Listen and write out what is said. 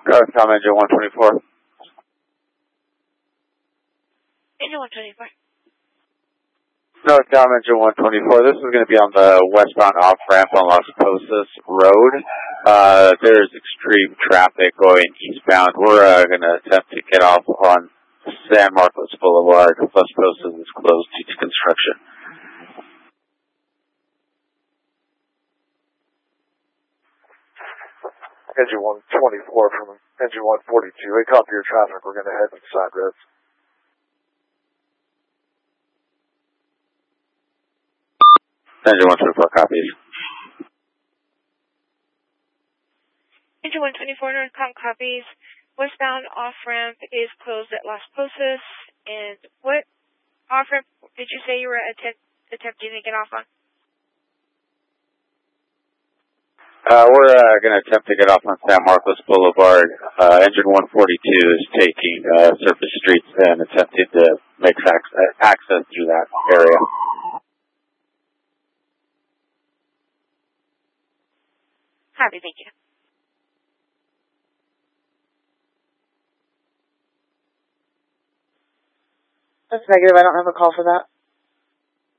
Tom engine 124. Engine 124. No, Tom engine 124. This is going to be on the westbound off-ramp on Las Posas Road. There's extreme traffic going eastbound. We're going to attempt to get off on San Marcos Boulevard. Las Posas is closed due to construction. Engine 124 from engine 142. Hey, copy your traffic. We're going to head inside roads. Engine 124 copies. Engine 124 Northcom copies. Westbound off-ramp is closed at Las Posas. And what off-ramp did you say you were attempting to get off on? We're going to attempt to get off on San Marcos Boulevard. Engine 142 is taking surface streets and attempting to make access through that area. Copy, thank you. That's negative. I don't have a call for that.